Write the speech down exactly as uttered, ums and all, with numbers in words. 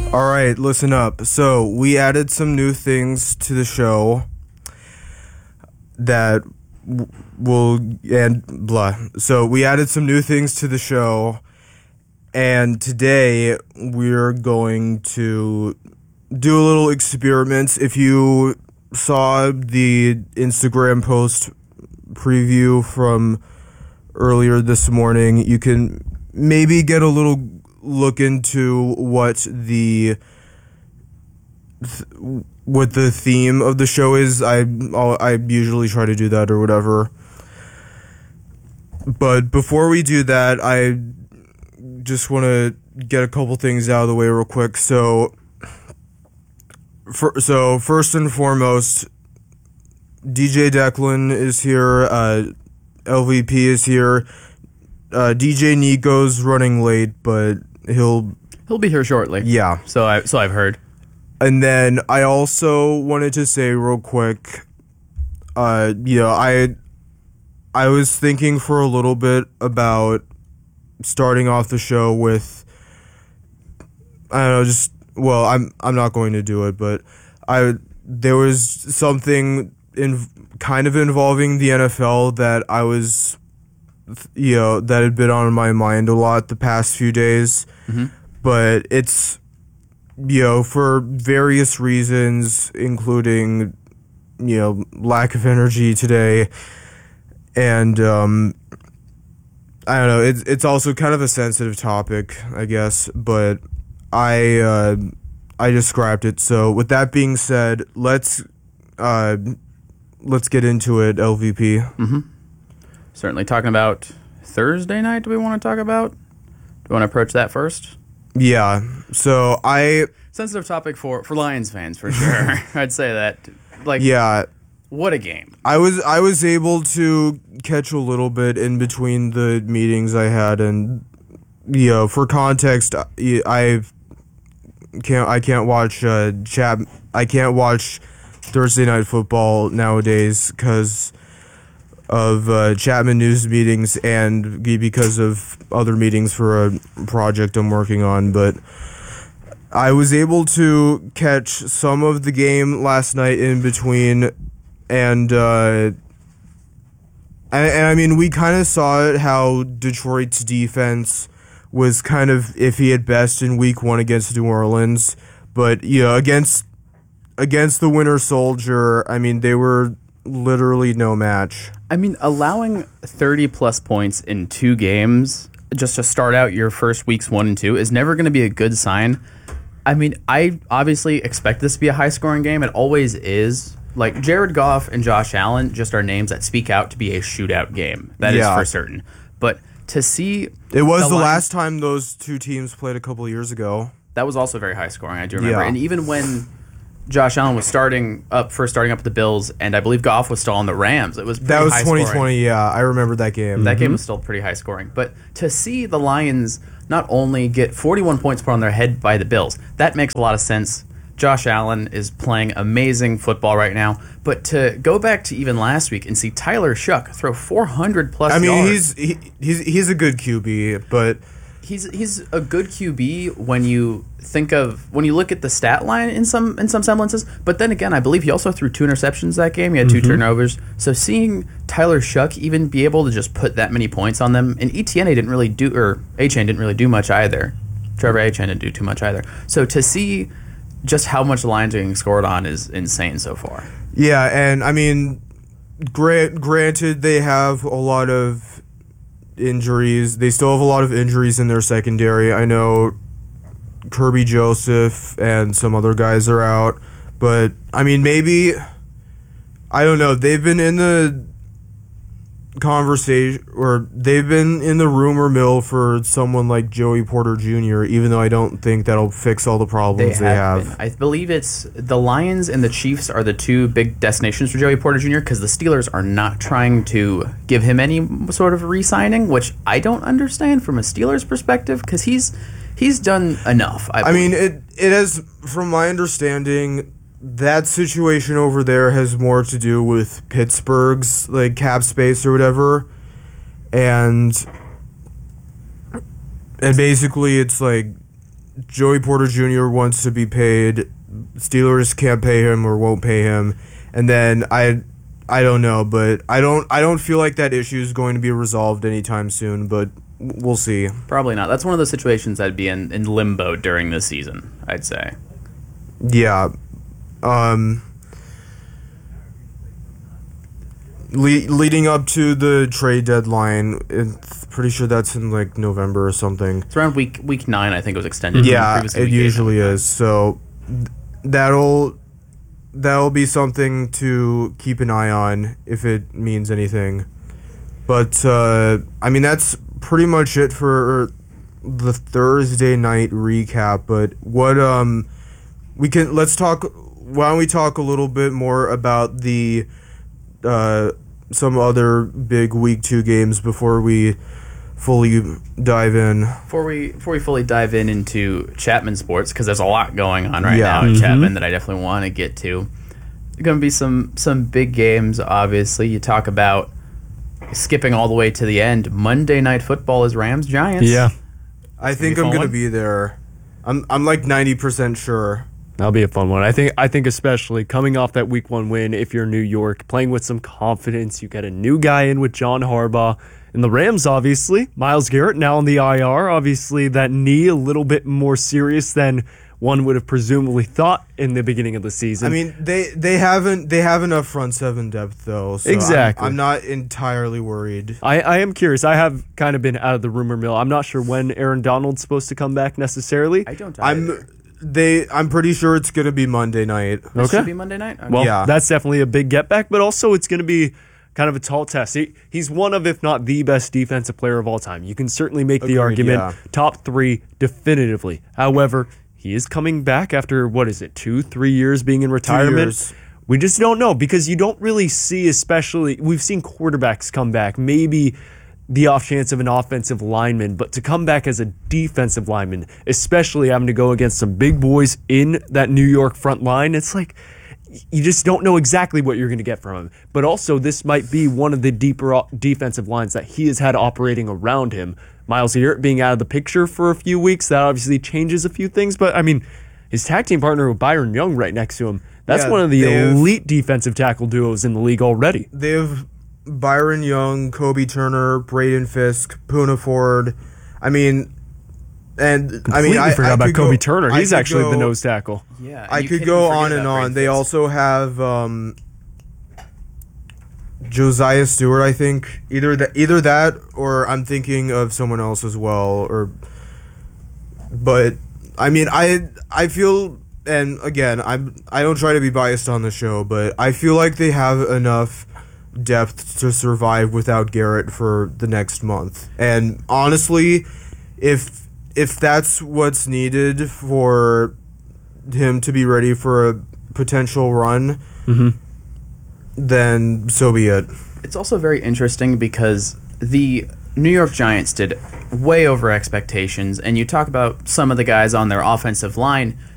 All right, listen up. So we added some new things to the show that w- will and blah. So we added some new things to the show, and today we're going to do a little experiment. If you saw the Instagram post preview from earlier this morning, you can maybe get a little look into what the th- what the theme of the show is. I I'll, I usually try to do that or whatever. But before we do that, I just want to get a couple things out of the way real quick. So, for, so first and foremost, D J Declan is here. Uh, L V P is here. Uh, D J Nico's running late, but he'll he'll be here shortly. Yeah. So I so I've heard. And then I also wanted to say real quick, uh, you know, I I was thinking for a little bit about starting off the show with, I don't know, just well, I'm I'm not going to do it, but I there was something in kind of involving the N F L that I was, you know, that had been on my mind a lot the past few days. Mm-hmm. But it's, you know, for various reasons, including, you know, lack of energy today. And, um, I don't know, it's, it's also kind of a sensitive topic, I guess, but I, uh, I just scrapped it. So with that being said, let's, uh, let's get into it, L V P. Mm-hmm. Certainly. Talking about Thursday night, do we want to talk about? Do we want to approach that first? Yeah. So I... Sensitive topic for, for Lions fans, for sure. I'd say that. Like, yeah. What a game. I was I was able to catch a little bit in between the meetings I had, and, you know, for context, I can't I can't watch uh, chat I can't watch Thursday Night Football nowadays because of uh, Chapman News meetings and because of other meetings for a project I'm working on. But I was able to catch some of the game last night in between, and uh, and, and I mean, we kind of saw it how Detroit's defense was kind of iffy at best in week one against New Orleans, but, you know, against against the Winter Soldier, I mean, they were literally no match. I mean, allowing thirty plus points in two games just to start out your first weeks one and two is never going to be a good sign. I mean, I obviously expect this to be a high scoring game. It always is. Like, Jared Goff and Josh Allen just are names that speak out to be a shootout game. That Yeah. is for certain. But to see... It was the, Lions, last time those two teams played a couple years ago. That was also very high scoring, I do remember. Yeah. And even when Josh Allen was starting up, first starting up with the Bills, and I believe Goff was still on the Rams, it was pretty That was high twenty twenty, scoring. yeah. I remember that game. That game was still pretty high scoring. But to see the Lions not only get forty-one points put on their head by the Bills, that makes a lot of sense. Josh Allen is playing amazing football right now. But to go back to even last week and see Tyler Shuck throw four hundred plus I mean, yards. he's he, he's he's a good Q B, but He's he's a good Q B when you think of when you look at the stat line in some in some semblances. But then again, I believe he also threw two interceptions that game. He had two mm-hmm. turnovers. So seeing Tyler Shuck even be able to just put that many points on them, and Etienne didn't really do, or Achane didn't really do much either. Trevor Achane didn't do too much either. So to see just how much the Lions are getting scored on is insane so far. Yeah, and I mean, grant, granted, they have a lot of injuries. They still have a lot of injuries in their secondary. I know Kirby Joseph and some other guys are out, but I mean, maybe, I don't know, they've been in the conversation, or they've been in the rumor mill for someone like Joey Porter Junior, even though I don't think that'll fix all the problems they, they have. have. I believe it's the Lions and the Chiefs are the two big destinations for Joey Porter Junior because the Steelers are not trying to give him any sort of re-signing, which I don't understand from a Steelers perspective because he's he's done enough. I, I mean, it it has, from my understanding, that situation over there has more to do with Pittsburgh's like cap space or whatever, and and basically it's like Joey Porter Junior wants to be paid. Steelers can't pay him or won't pay him, and then I, I don't know, but I don't I don't feel like that issue is going to be resolved anytime soon. But we'll see. Probably not. That's one of those situations that'd be in, in limbo during this season, I'd say. Yeah. Um. Le- leading up to the trade deadline, it's pretty sure that's in like November or something. It's around week week nine, I think it was extended. Yeah, Previously it week eight. usually is. So th- that'll that'll be something to keep an eye on if it means anything. But uh, I mean, that's pretty much it for the Thursday night recap. But what um we can let's talk. Why don't we talk a little bit more about the uh, some other big week two games before we fully dive in. Before we before we fully dive in into Chapman Sports, because there's a lot going on right Yeah. now at Mhm. Chapman that I definitely want to get to. There's going to be some some big games. Obviously, you talk about skipping all the way to the end. Monday Night Football is Rams Giants. Yeah, I think be a I'm fun gonna one. be there. I'm I'm like ninety percent sure. that'll be a fun one. I think. I think especially coming off that Week One win, if you're New York, playing with some confidence, you get a new guy in with John Harbaugh, and the Rams. Obviously, Myles Garrett now on the I R. Obviously, that knee a little bit more serious than one would have presumably thought in the beginning of the season. I mean, they they haven't they have enough front seven depth though. So I'm- Exactly. I'm, not entirely worried. I, I am curious. I have kind of been out of the rumor mill. I'm not sure when Aaron Donald's supposed to come back necessarily. I don't. I'm either. they I'm pretty sure it's gonna be Monday night. This Okay. should be Monday night. Okay. Well, Yeah. that's definitely a big get back, but also it's going to be kind of a tall test. He, he's one of, if not the best defensive player of all time. You can certainly make the Agreed, argument yeah. top three definitively. However, he is coming back after, what is it, two, three years being in retirement? years. We just don't know because you don't really see, especially, we've seen quarterbacks come back, maybe the off chance of an offensive lineman, but to come back as a defensive lineman, especially having to go against some big boys in that New York front line, it's like you just don't know exactly what you're going to get from him. But also, this might be one of the deeper o- defensive lines that he has had operating around him. Myles Garrett being out of the picture for a few weeks, that obviously changes a few things. But, I mean, his tag team partner with Byron Young right next to him, that's Yeah, one of the they have- elite defensive tackle duos in the league already. They have Byron Young, Kobe Turner, Braden Fisk, Puna Ford. I mean, and I Completely mean, I forgot I about could Kobe go- Turner. I He's could actually the go- nose tackle. Yeah, and I you could can't go even on forget and about on. Braden They Fisk. also have um, Josiah Stewart. I think either that, either that, or I'm thinking of someone else as well. Or, but I mean, I I feel, and again, I'm I don't try to be biased on the show, but I feel like they have enough depth to survive without Garrett for the next month. And honestly, if if that's what's needed for him to be ready for a potential run, Mm-hmm. then so be it. It's also very interesting because the New York Giants did way over expectations, and you talk about some of the guys on their offensive line